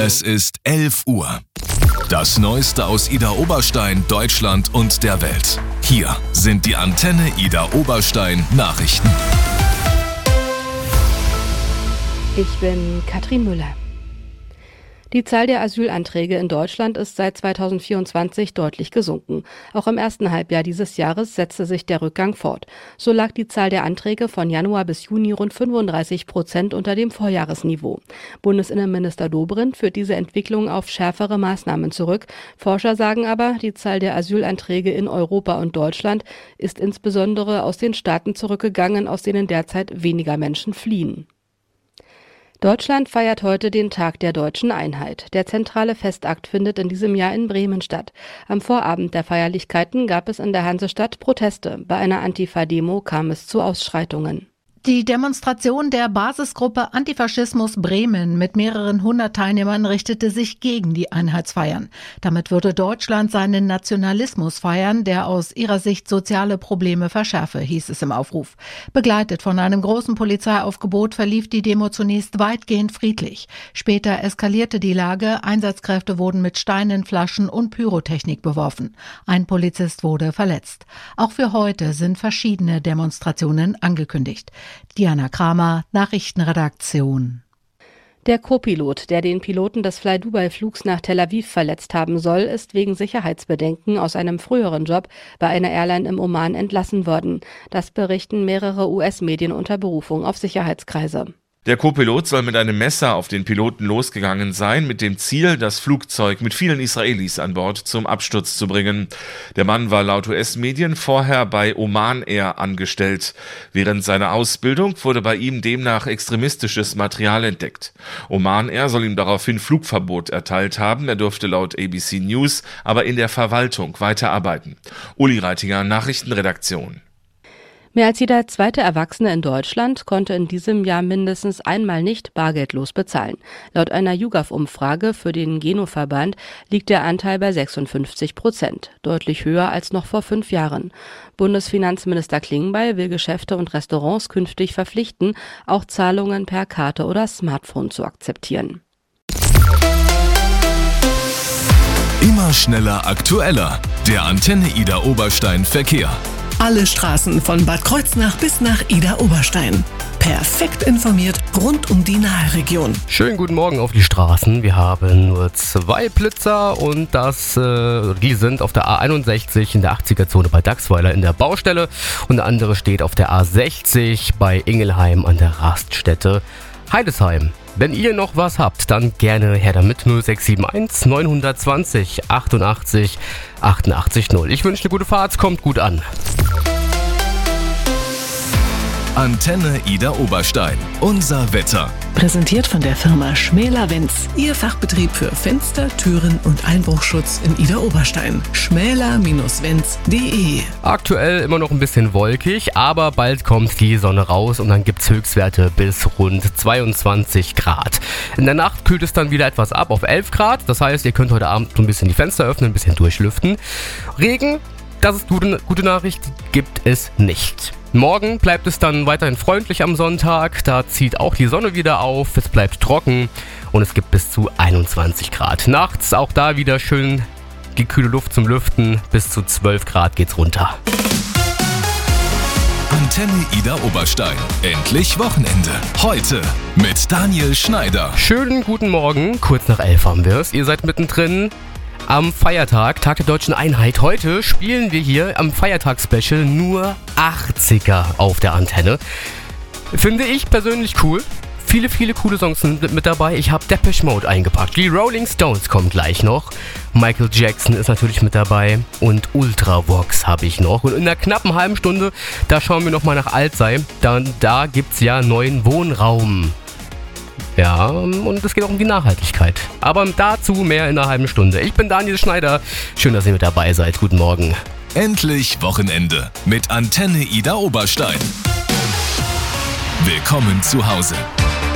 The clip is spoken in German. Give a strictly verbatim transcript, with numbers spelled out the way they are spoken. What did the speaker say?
Es ist elf Uhr. Das Neueste aus Idar Oberstein, Deutschland und der Welt. Hier sind die Antenne Idar Oberstein Nachrichten. Ich bin Katrin Müller. Die Zahl der Asylanträge in Deutschland ist seit zweitausendvierundzwanzig deutlich gesunken. Auch im ersten Halbjahr dieses Jahres setzte sich der Rückgang fort. So lag die Zahl der Anträge von Januar bis Juni rund fünfunddreißig Prozent unter dem Vorjahresniveau. Bundesinnenminister Dobrindt führt diese Entwicklung auf schärfere Maßnahmen zurück. Forscher sagen aber, die Zahl der Asylanträge in Europa und Deutschland ist insbesondere aus den Staaten zurückgegangen, aus denen derzeit weniger Menschen fliehen. Deutschland feiert heute den Tag der Deutschen Einheit. Der zentrale Festakt findet in diesem Jahr in Bremen statt. Am Vorabend der Feierlichkeiten gab es in der Hansestadt Proteste. Bei einer Antifa-Demo kam es zu Ausschreitungen. Die Demonstration der Basisgruppe Antifaschismus Bremen mit mehreren hundert Teilnehmern richtete sich gegen die Einheitsfeiern. Damit würde Deutschland seinen Nationalismus feiern, der aus ihrer Sicht soziale Probleme verschärfe, hieß es im Aufruf. Begleitet von einem großen Polizeiaufgebot verlief die Demo zunächst weitgehend friedlich. Später eskalierte die Lage, Einsatzkräfte wurden mit Steinen, Flaschen und Pyrotechnik beworfen. Ein Polizist wurde verletzt. Auch für heute sind verschiedene Demonstrationen angekündigt. Diana Kramer, Nachrichtenredaktion. Der Co-Pilot, der den Piloten des Fly-Dubai-Flugs nach Tel Aviv verletzt haben soll, ist wegen Sicherheitsbedenken aus einem früheren Job bei einer Airline im Oman entlassen worden. Das berichten mehrere U S-Medien unter Berufung auf Sicherheitskreise. Der Co-Pilot soll mit einem Messer auf den Piloten losgegangen sein, mit dem Ziel, das Flugzeug mit vielen Israelis an Bord zum Absturz zu bringen. Der Mann war laut U S-Medien vorher bei Oman Air angestellt. Während seiner Ausbildung wurde bei ihm demnach extremistisches Material entdeckt. Oman Air soll ihm daraufhin Flugverbot erteilt haben. Er durfte laut A B C News aber in der Verwaltung weiterarbeiten. Uli Reitinger, Nachrichtenredaktion. Mehr als jeder zweite Erwachsene in Deutschland konnte in diesem Jahr mindestens einmal nicht bargeldlos bezahlen. Laut einer YouGov-Umfrage für den Geno-Verband liegt der Anteil bei sechsundfünfzig Prozent, deutlich höher als noch vor fünf Jahren. Bundesfinanzminister Klingbeil will Geschäfte und Restaurants künftig verpflichten, auch Zahlungen per Karte oder Smartphone zu akzeptieren. Immer schneller, aktueller. Der Antenne Idar Oberstein Verkehr. Alle Straßen von Bad Kreuznach bis nach Idar Oberstein. Perfekt informiert rund um die Nahe-Region. Schönen guten Morgen auf die Straßen. Wir haben nur zwei Blitzer und das, äh, die sind auf der A einundsechzig in der achtziger-Zone bei Dachsweiler in der Baustelle und der andere steht auf der A sechzig bei Ingelheim an der Raststätte Heidesheim. Wenn ihr noch was habt, dann gerne her damit. null sechs sieben eins neun zwei null achtundachtzig achtundachtzig null. Ich wünsche eine gute Fahrt, kommt gut an. Antenne Idar Oberstein. Unser Wetter. Präsentiert von der Firma Schmäler-Wenz. Ihr Fachbetrieb für Fenster, Türen und Einbruchschutz in Idar Oberstein. schmäler Bindestrich wenz punkt de. Aktuell immer noch ein bisschen wolkig, aber bald kommt die Sonne raus und dann gibt's Höchstwerte bis rund zweiundzwanzig Grad. In der Nacht kühlt es dann wieder etwas ab auf elf Grad. Das heißt, ihr könnt heute Abend so ein bisschen die Fenster öffnen, ein bisschen durchlüften. Regen, das ist gute, gute Nachricht, gibt es nicht. Morgen bleibt es dann weiterhin freundlich am Sonntag, da zieht auch die Sonne wieder auf, es bleibt trocken und es gibt bis zu einundzwanzig Grad. Nachts auch da wieder schön die kühle Luft zum Lüften, bis zu zwölf Grad geht's runter. Antenne Idar Oberstein. Endlich Wochenende. Heute mit Daniel Schneider. Schönen guten Morgen, kurz nach elf haben wir es. Ihr seid mittendrin am Feiertag, Tag der Deutschen Einheit. Heute spielen wir hier am Feiertagsspecial nur achtziger auf der Antenne. Finde ich persönlich cool. Viele, viele coole Songs sind mit dabei. Ich habe Depeche Mode eingepackt. Die Rolling Stones kommen gleich noch. Michael Jackson ist natürlich mit dabei. Und Ultravox habe ich noch. Und in einer knappen halben Stunde, da schauen wir nochmal nach Alzey. Dann, da gibt es ja neuen Wohnraum. Ja, und es geht auch um die Nachhaltigkeit. Aber dazu mehr in einer halben Stunde. Ich bin Daniel Schneider. Schön, dass ihr mit dabei seid. Guten Morgen. Endlich Wochenende mit Antenne Idar Oberstein. Willkommen zu Hause.